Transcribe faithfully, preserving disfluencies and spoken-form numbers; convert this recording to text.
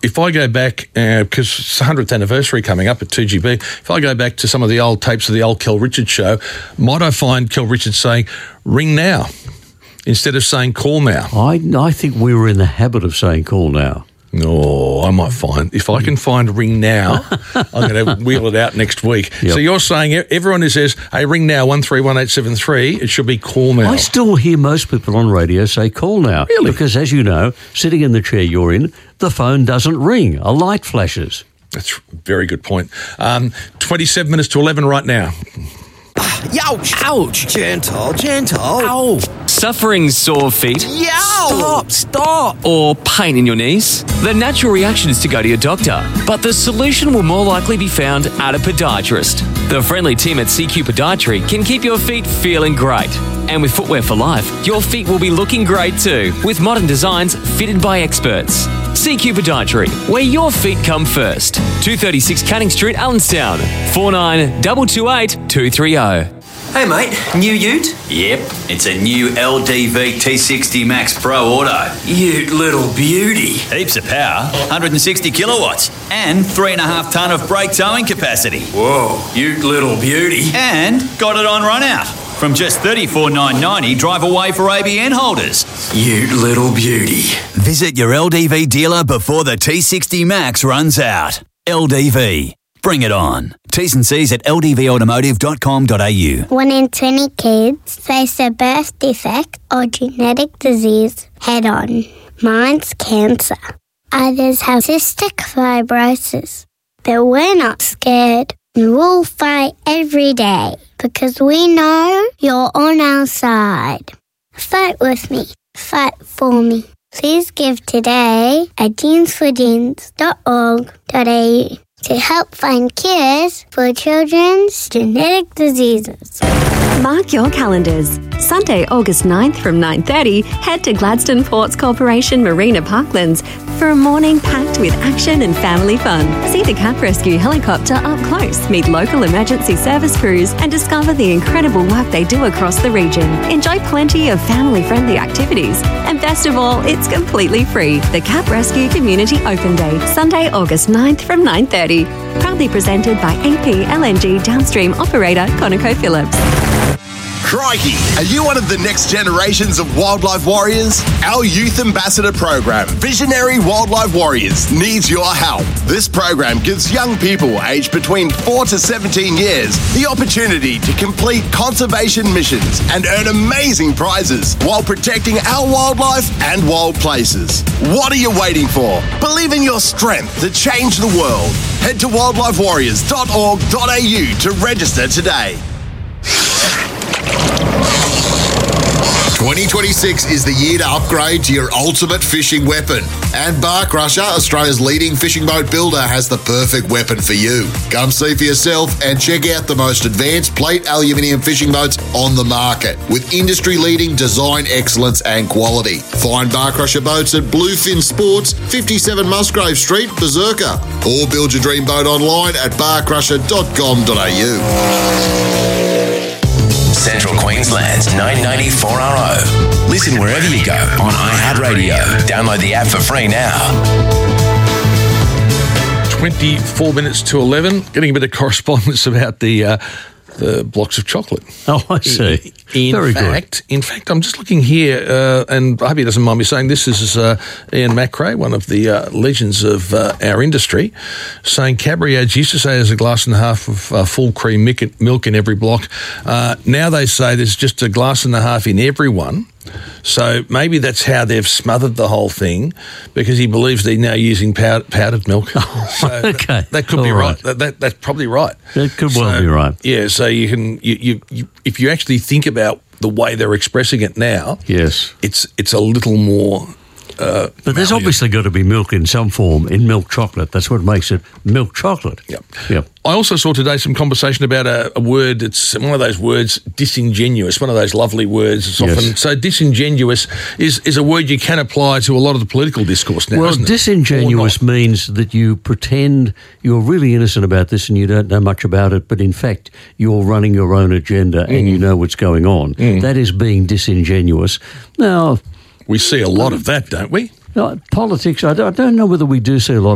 if I go back, because uh, it's the hundredth anniversary coming up at two G B, if I go back to some of the old tapes of the old Kel Richards show, might I find Kel Richards saying, ring now, instead of saying call now? I, I think we were in the habit of saying call now. Oh, I might find, if I can find ring now, I'm going to wheel it out next week. Yep. So you're saying everyone who says, hey, ring now, one three one eight seven three, it should be call now. I still hear most people on radio say call now. Really? Because as you know, sitting in the chair you're in, the phone doesn't ring. A light flashes. That's a very good point. Um, twenty-seven minutes to eleven right now. Ouch! Ouch! Gentle, gentle. Ow! Suffering sore feet? Yow! Stop, stop! Or pain in your knees? The natural reaction is to go to your doctor, but the solution will more likely be found at a podiatrist. The friendly team at C Q Podiatry can keep your feet feeling great. And with Footwear for Life, your feet will be looking great too, with modern designs fitted by experts. C Q Podiatry, where your feet come first. two thirty-six Canning Street, Allenstown. four nine two two eight two three zero. Hey mate, new ute? Yep, it's a new L D V T sixty Max Pro Auto. Ute little beauty. Heaps of power, one hundred sixty kilowatts, and three and a half tonne of brake towing capacity. Whoa, ute little beauty. And got it on run out. From just thirty-four thousand nine hundred ninety dollars, drive away for A B N holders. Ute little beauty. Visit your L D V dealer before the T sixty Max runs out. L D V. Bring it on. T's and C's at l d v automotive dot com dot a u. One in twenty kids face a birth defect or genetic disease head-on. Mine's cancer. Others have cystic fibrosis. But we're not scared. We'll fight every day because we know you're on our side. Fight with me. Fight for me. Please give today at jeans for jeans dot org dot a u to help find cures for children's genetic diseases. Mark your calendars. Sunday, August ninth from nine thirty, head to Gladstone Ports Corporation Marina Parklands for a morning packed with action and family fun. See the Cap Rescue helicopter up close, meet local emergency service crews, and discover the incredible work they do across the region. Enjoy plenty of family-friendly activities. And best of all, it's completely free. The Cap Rescue Community Open Day, Sunday, August ninth from nine thirty. Proudly presented by A P L N G downstream operator ConocoPhillips. Crikey! Are you one of the next generations of wildlife warriors? Our Youth Ambassador program, Visionary Wildlife Warriors, needs your help. This program gives young people aged between four to seventeen years the opportunity to complete conservation missions and earn amazing prizes while protecting our wildlife and wild places. What are you waiting for? Believe in your strength to change the world. Head to wildlife warriors dot org dot a u to register today. twenty twenty-six is the year to upgrade to your ultimate fishing weapon. And Bar Crusher, Australia's leading fishing boat builder, has the perfect weapon for you. Come see for yourself and check out the most advanced plate aluminium fishing boats on the market with industry-leading design excellence and quality. Find Bar Crusher boats at Bluefin Sports, fifty-seven Musgrave Street, Berserker. Or build your dream boat online at bar crusher dot com dot a u. Central Queensland's nine ninety-four R O. Listen wherever you go on iHeartRadio. Download the app for free now. twenty-four minutes to eleven. Getting a bit of correspondence about the uh, the blocks of chocolate. Oh, I see. In Very fact, good. In fact, I'm just looking here, uh, and I hope he doesn't mind me saying this. This is uh, Ian McRae, one of the uh, legends of uh, our industry, saying Cadbury ads used to say there's a glass and a half of uh, full cream milk in every block. Uh, now they say there's just a glass and a half in every one. So maybe that's how they've smothered the whole thing, because he believes they're now using powder, powdered milk. So okay. That, that could All be right. right. That, that, that's probably right. That could so, well be right. Yeah, so you can, you, you, you, if you actually think about the way they're expressing it now, yes, it's it's a little more... Uh, but there's malleable. obviously got to be milk in some form in milk chocolate. That's what makes it milk chocolate. Yep. Yep. I also saw today some conversation about a, a word. It's one of those words, disingenuous, one of those lovely words. It's Yes. often so disingenuous is, is a word you can apply to a lot of the political discourse now, Well, isn't it? disingenuous means that you pretend you're really innocent about this and you don't know much about it, but in fact you're running your own agenda Mm. and you know what's going on. Mm. That is being disingenuous. Now, we see a lot of that, don't we? No, politics, I don't, I don't know whether we do see a lot